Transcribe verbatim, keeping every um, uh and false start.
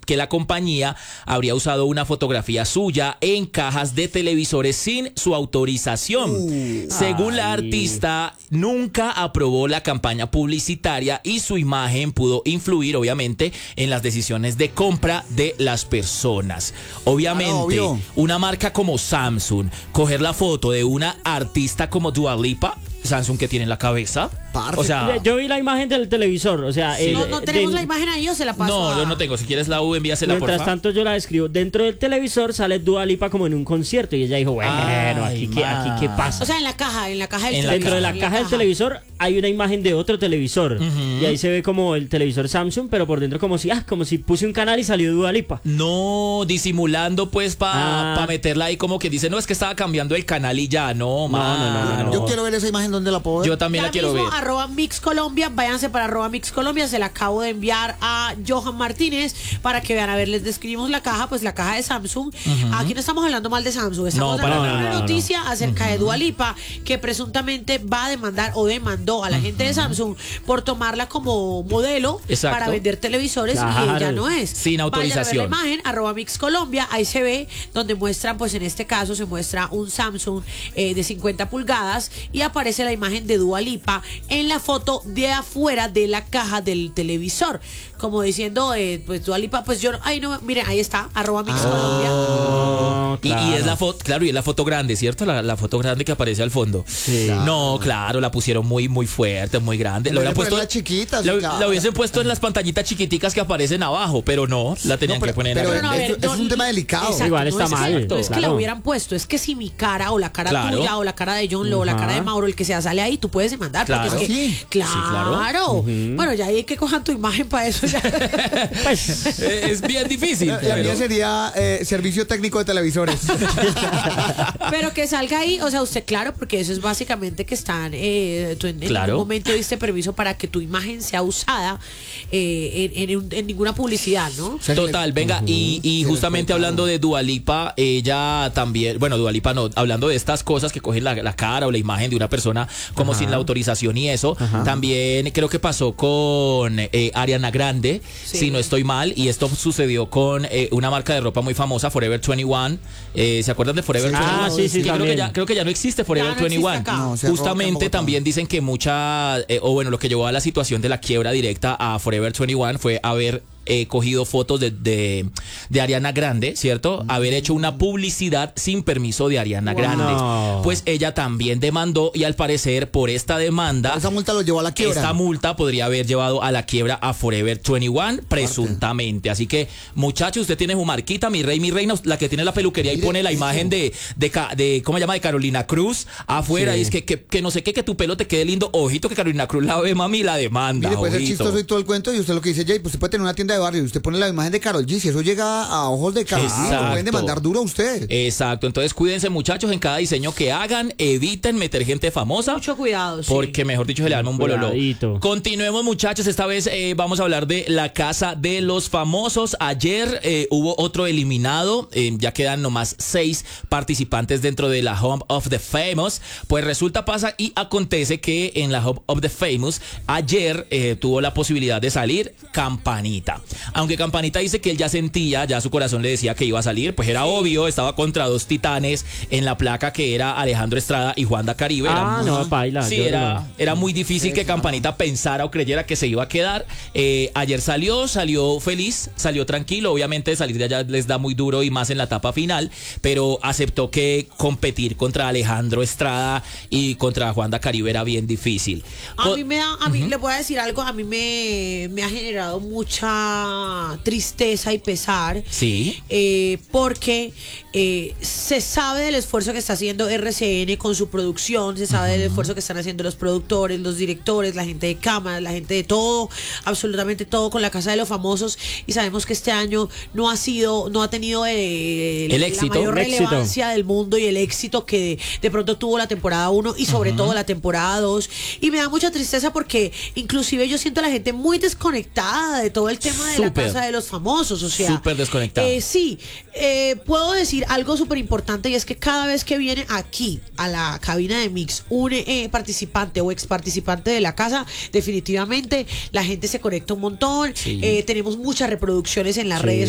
que la compañía habría usado una fotografía suya en cajas de televisores sin su autorización. Uh, Según ay. la artista, nunca aprobó la campaña publicitaria y su imagen pudo influir, obviamente, en las decisiones de compra de las personas. Obviamente, ah, una marca como Samsung, coger la foto de una artista como Dua Lipa, Samsung, que tiene en la cabeza. O sea, yo vi la imagen del televisor, o sea, sí. el, no, no tenemos del, la imagen ahí, o se la paso. No, a... yo no tengo. Si quieres la U, envíasela, por favor. Mientras tanto, yo la describo. Dentro del televisor sale Dua Lipa como en un concierto y ella dijo, bueno, Ay, aquí, qué, aquí qué pasa. O sea, en la caja, en la caja del en televisor. Dentro de la caja del televisor hay una imagen de otro televisor uh-huh. y ahí se ve como el televisor Samsung, pero por dentro como si, ah, como si puse un canal y salió Dua Lipa. No, disimulando pues para ah. pa meterla ahí como que dice, no, es que estaba cambiando el canal y ya, no, no, no, no, no, no. Yo quiero ver esa imagen, ¿dónde la puedo ver? Yo también ya la quiero mismo, ver. Arroba Mix Colombia, váyanse para arroba Mix Colombia, se la acabo de enviar a Johan Martínez para que vean, a ver, les describimos la caja, pues la caja de Samsung. Uh-huh. Aquí no estamos hablando mal de Samsung, estamos no, dando para una nada, noticia no. acerca uh-huh. de Dua Lipa, que presuntamente va a demandar o demandó a la uh-huh. gente de Samsung por tomarla como modelo Exacto. para vender televisores claro. y ella no es. Sin autorización. Vayan a ver la imagen, arroba Mix Colombia, ahí se ve donde muestran, pues en este caso se muestra un Samsung eh, de cincuenta pulgadas y aparece la imagen de Dua Lipa en la foto de afuera de la caja del televisor, como diciendo, eh, pues Dua Lipa, pues yo, ay no, miren, ahí está, arroba Mix ah, Colombia. Claro. Y, y es la foto, claro, y es la foto grande, ¿cierto? La, la foto grande que aparece al fondo. Sí. Claro. No, claro, la pusieron muy, muy fuerte, muy grande. Lo, puesto, chiquitas, lo, claro. lo hubiesen puesto en las pantallitas chiquiticas que aparecen abajo, pero no, la tenían no, pero, que poner pero, en la pero no, es, no, es un tema delicado. Exacto, igual está no mal. Es que, no es claro. que la hubieran puesto, es que si mi cara o la cara claro. tuya o la cara de John Lo uh-huh. o la cara de Mauro, el que sea, sale ahí, tú puedes demandar. Claro, porque es que, sí. claro. Sí, claro. Uh-huh. Bueno, ya hay que cojan tu imagen para eso. Ya. Pues, es bien difícil. La, pero... la mía sería eh, servicio técnico de televisores. Pero que salga ahí, o sea, usted, claro, porque eso es básicamente que están, eh, tú en, claro. en ningún momento diste permiso para que tu imagen sea usada eh, en, en, en ninguna publicidad, ¿no? Total, venga, uh-huh. y, y justamente hablando de Dua Lipa, ella también, bueno, Dua Lipa no, hablando de estas cosas que cogen la, la cara o la imagen de una persona como Ajá. sin la autorización y eso, Ajá. también creo que pasó con eh, Ariana Grande, sí. si no estoy mal, y esto sucedió con eh, una marca de ropa muy famosa, Forever veintiuno, eh, ¿se acuerdan de Forever sí. veintiuno? Ah, sí, sí, creo que, ya, creo que ya no existe Forever ya no veintiuno. existe No, justamente también dicen que mucha, eh, o bueno, lo que llevó a la situación de la quiebra directa a Forever veintiuno fue haber eh, cogido fotos de, de, de Ariana Grande, ¿cierto? Mm. Haber hecho una publicidad sin permiso de Ariana wow. Grande. No. Pues ella también demandó y al parecer por esta demanda... Esa multa lo llevó a la quiebra. Esta multa podría haber llevado a la quiebra a Forever veintiuno, presuntamente. Así que, muchachos, usted tiene su marquita, mi rey, mi reina, la que tiene la peluquería y pone la imagen de, de, de ¿cómo se llama? De Carolina Cruz afuera. Sí. Y es que, que, que no sé qué, que tu pelo te quede lindo. Ojito que Carolina Cruz la ve, mami, la demanda. Mire, puede ser ojito. chistoso y todo el cuento. Y usted lo que dice, Jay, pues usted puede tener una tienda de barrio y usted pone la imagen de Karol G. Si eso llega a ojos de Karol G, lo pueden demandar duro a usted. Exacto. Entonces, cuídense, muchachos, en cada diseño que hagan. Eviten meter gente famosa. Mucho cuidado, sí. Porque, mejor dicho, se le dan un bololó. Cuidadito. Continuemos, muchachos. Esta vez eh, vamos a hablar de la casa de los famosos. Ayer eh, hubo otro eliminado. Eh, ya quedan nomás seis participantes dentro de la Home of the Famous. Pues resulta, pasa y acontece que en la Home of the Famous ayer eh, tuvo la posibilidad de salir Campanita. Aunque Campanita dice que él ya sentía, ya su corazón le decía que iba a salir, pues era obvio, estaba contra dos titanes en la placa que era Alejandro Estrada y Juanda Caribe. Ah, era, no, baila. Sí, era, era muy difícil que Campanita pensara o creyera que se iba a quedar. Eh, ayer salió, salió feliz, salió tranquilo. Obviamente salir de allá les da muy duro y más en la etapa final, pero aceptó que competir contra Alejandro Estrada y contra Juanda Caribe era bien difícil. A Co- mí me da, a mí uh-huh. le voy a decir algo, a mí me, me ha generado mucha tristeza y pesar. Sí. Eh, porque eh, se sabe del esfuerzo que está haciendo R C N con su producción, se sabe uh-huh. del esfuerzo que están haciendo los productores, los directores, la gente de cámaras, la gente de todo, absolutamente todo con la Casa de los Famosos, y sabemos que este año no ha sido, no ha tenido eh, el la éxito, mayor el relevancia éxito. del mundo y el éxito que de, de pronto tuvo la temporada uno y sobre uh-huh. todo la temporada dos, y me da mucha tristeza porque inclusive yo siento a la gente muy desconectada de todo el tema de Super. la Casa de los Famosos, o sea, súper desconectada. Eh, sí, eh, puedo decir algo súper importante, y es que cada vez que viene aquí a la cabina de Mix un eh, participante o ex participante de la casa, definitivamente la gente se conecta un montón. Sí. Eh, tenemos muchas reproducciones en las sí. redes